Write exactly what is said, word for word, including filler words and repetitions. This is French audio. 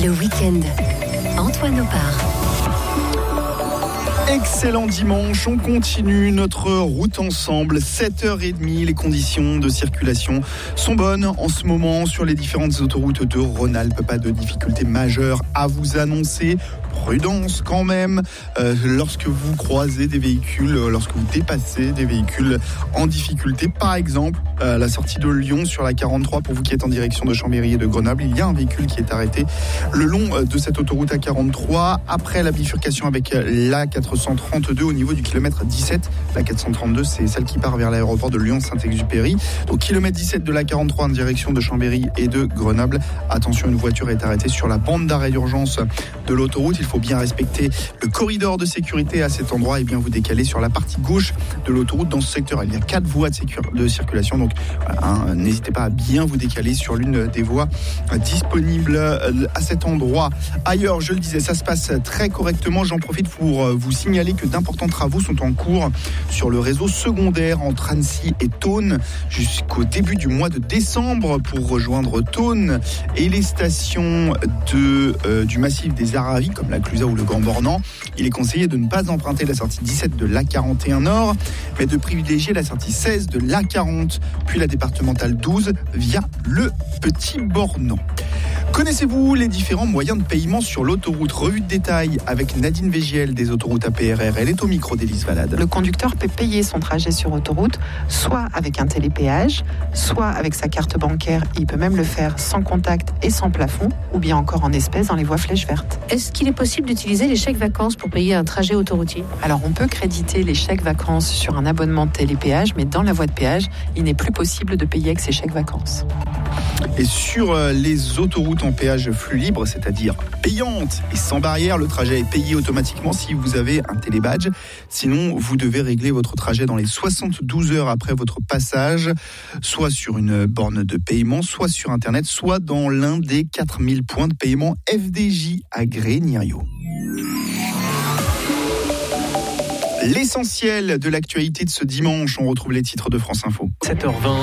Le week-end, Antoine Opar. Excellent dimanche, on continue notre route ensemble, sept heures trente, les conditions de circulation sont bonnes en ce moment sur les différentes autoroutes de Rhône-Alpes, pas de difficultés majeures à vous annoncer. Prudence quand même euh, lorsque vous croisez des véhicules, euh, lorsque vous dépassez des véhicules en difficulté. Par exemple, à la sortie de Lyon sur la quarante-trois, pour vous qui êtes en direction de Chambéry et de Grenoble, il y a un véhicule qui est arrêté le long euh, de cette autoroute A quarante-trois, après la bifurcation avec l'A quatre cent trente-deux au niveau du kilomètre dix-sept. La quatre cent trente-deux, c'est celle qui part vers l'aéroport de Lyon-Saint-Exupéry. Donc kilomètre dix-sept de la quarante-trois en direction de Chambéry et de Grenoble. Attention, une voiture est arrêtée sur la bande d'arrêt d'urgence de l'autoroute. Il faut bien respecter le corridor de sécurité à cet endroit et bien vous décaler sur la partie gauche de l'autoroute. Dans ce secteur, il y a quatre voies de, sécur- de circulation, donc hein, n'hésitez pas à bien vous décaler sur l'une des voies disponibles à cet endroit. Ailleurs, je le disais, ça se passe très correctement. J'en profite pour vous signaler que d'importants travaux sont en cours sur le réseau secondaire entre Annecy et Thônes jusqu'au début du mois de décembre pour rejoindre Thônes et les stations de, euh, du massif des Aravis comme la Clusaz ou le Grand Bornand. Il est conseillé de ne pas emprunter la sortie dix-sept de l'A quarante et un Nord, mais de privilégier la sortie seize de l'A quarante, puis la départementale douze via le Petit Bornand. Connaissez-vous les différents moyens de paiement sur l'autoroute? Revue de détail avec Nadine Végiel des autoroutes A P R R. Elle est au micro d'Élise Valade. Le conducteur peut payer son trajet sur autoroute, soit avec un télépéage, soit avec sa carte bancaire. Il peut même le faire sans contact et sans plafond, ou bien encore en espèces dans les voies flèches vertes. Est-ce qu'il est possible d'utiliser les chèques vacances pour payer un trajet autoroutier? Alors on peut créditer les chèques vacances sur un abonnement de télépéage, mais dans la voie de péage, il n'est plus possible de payer avec ces chèques vacances. Et sur les autoroutes en péage flux libre, c'est-à-dire payantes et sans barrière, le trajet est payé automatiquement si vous avez un télébadge. Sinon, vous devez régler votre trajet dans les soixante-douze heures après votre passage, soit sur une borne de paiement, soit sur Internet, soit dans l'un des quatre mille points de paiement F D J agréés Nirio. L'essentiel de l'actualité de ce dimanche, on retrouve les titres de France Info. sept heures vingt.